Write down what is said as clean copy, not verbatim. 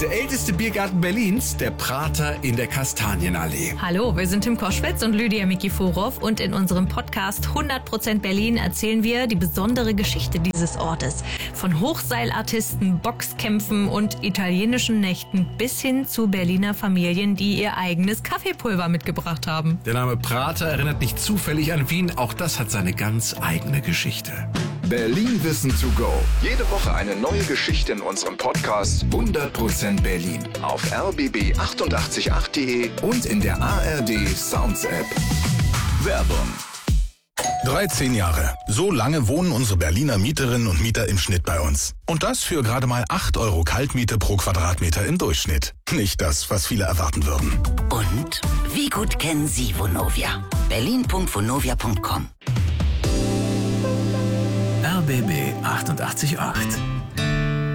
Der älteste Biergarten Berlins, der Prater in der Kastanienallee. Hallo, wir sind Tim Koschwitz und Lydia Mikiforov und in unserem Podcast 100% Berlin erzählen wir die besondere Geschichte dieses Ortes. Von Hochseilartisten, Boxkämpfen und italienischen Nächten bis hin zu Berliner Familien, die ihr eigenes Kaffeepulver mitgebracht haben. Der Name Prater erinnert nicht zufällig an Wien, auch das hat seine ganz eigene Geschichte. Berlin Wissen to go. Jede Woche eine neue Geschichte in unserem Podcast 100% Berlin. Auf rbb888.de und in der ARD Sounds App. Werbung. 13 Jahre. So lange wohnen unsere Berliner Mieterinnen und Mieter im Schnitt bei uns. Und das für gerade mal 8 € Kaltmiete pro Quadratmeter im Durchschnitt. Nicht das, was viele erwarten würden. Und wie gut kennen Sie Vonovia? berlin.vonovia.com RBB 88.8